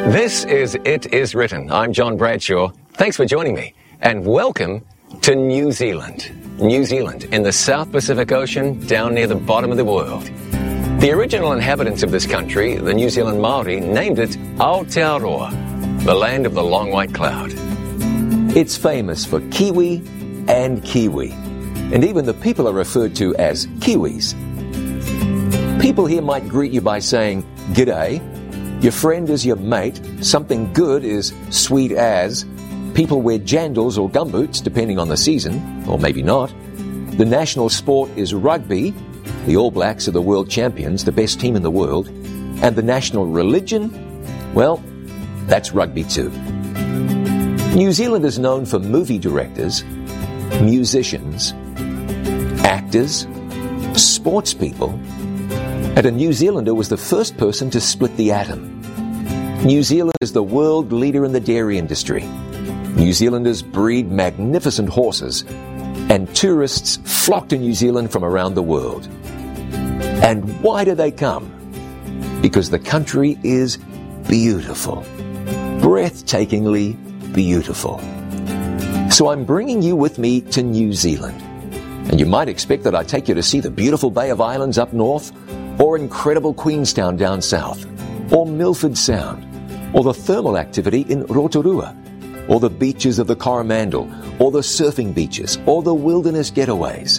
This is It Is Written. I'm John Bradshaw. Thanks for joining me, and welcome to New Zealand. New Zealand, in the South Pacific Ocean, down near the bottom of the world. The original inhabitants of this country, the New Zealand Māori, named it Aotearoa, the land of the long white cloud. It's famous for kiwi and kiwi, and even the people are referred to as Kiwis. People here might greet you by saying, "G'day." Your friend is your mate. Something good is sweet as. People wear jandals or gumboots, depending on the season, or maybe not. The national sport is rugby. The All Blacks are the world champions, the best team in the world. And the national religion? Well, that's rugby too. New Zealand is known for movie directors, musicians, actors, sports people, and a New Zealander was the first person to split the atom. New Zealand is the world leader in the dairy industry. New Zealanders breed magnificent horses, and tourists flock to New Zealand from around the world. And why do they come? Because the country is beautiful. Breathtakingly beautiful. So I'm bringing you with me to New Zealand. And you might expect that I take you to see the beautiful Bay of Islands up north, or incredible Queenstown down south, or Milford Sound, or the thermal activity in Rotorua, or the beaches of the Coromandel, or the surfing beaches, or the wilderness getaways.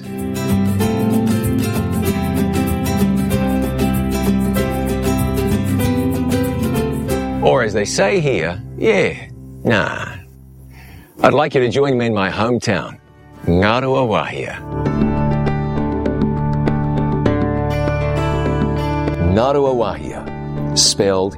Or as they say here, nah. I'd like you to join me in my hometown, Ngaruawahia. Ngaruawahia, spelled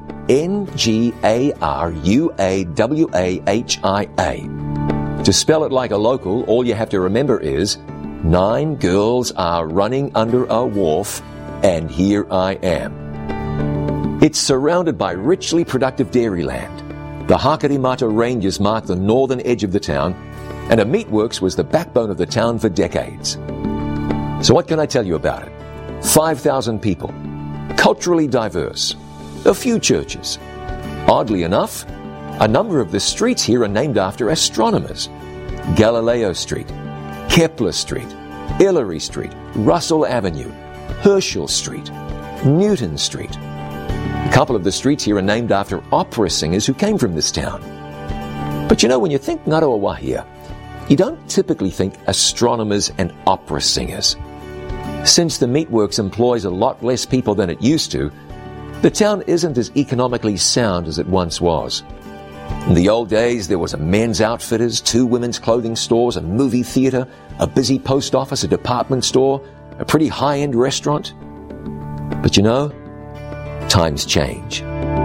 Ngaruawahia. To spell it like a local, all you have to remember is 9 girls are running under a wharf, and here I am. It's surrounded by richly productive dairy land. The Hakarimata Ranges mark the northern edge of the town, and a meatworks was the backbone of the town for decades. So what can I tell you about it? 5,000 people. Culturally diverse, a few churches. Oddly enough, a number of the streets here are named after astronomers. Galileo Street, Kepler Street, Hillary Street, Russell Avenue, Herschel Street, Newton Street. A couple of the streets here are named after opera singers who came from this town. But you know, when you think Ngaruawahia, you don't typically think astronomers and opera singers. Since the meatworks employs a lot less people than it used to, the town isn't as economically sound as it once was. In the old days, there was a men's outfitters, 2 women's clothing stores, a movie theater, a busy post office, a department store, a pretty high-end restaurant. But you know, times change.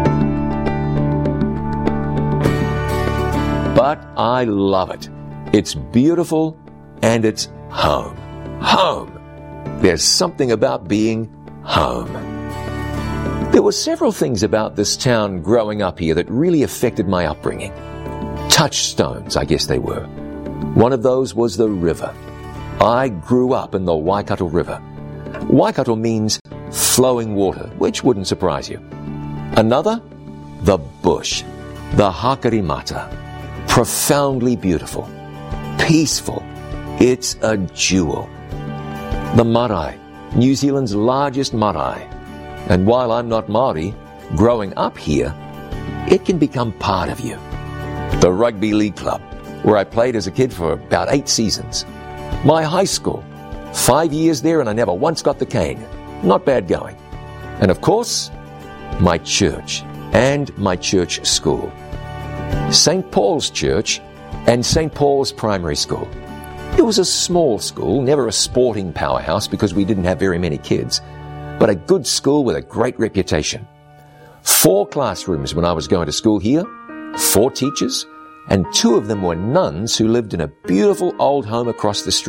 But I love it. It's beautiful and it's home. Home. There's something about being home. There were several things about this town growing up here that really affected my upbringing. Touchstones, I guess they were. One of those was the river. I grew up in the Waikato River. Waikato means flowing water, which wouldn't surprise you. Another, the bush, the Hakarimata. Profoundly beautiful, peaceful. It's a jewel. The marae, New Zealand's largest marae. And while I'm not Māori, growing up here, it can become part of you. The Rugby League Club, where I played as a kid for about 8 seasons. My high school, 5 years there and I never once got the cane. Not bad going. And of course, my church and my church school. St. Paul's Church and St. Paul's Primary School. It was a small school, never a sporting powerhouse because we didn't have very many kids, but a good school with a great reputation. 4 classrooms when I was going to school here, 4 teachers, and 2 of them were nuns who lived in a beautiful old home across the street.